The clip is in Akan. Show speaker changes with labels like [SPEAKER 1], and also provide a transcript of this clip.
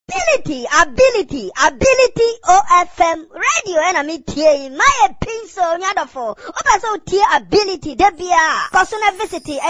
[SPEAKER 1] Ability, OFM, radio enemy TA, my pin so nyadafo, opa so TA ability, debia, personal visit,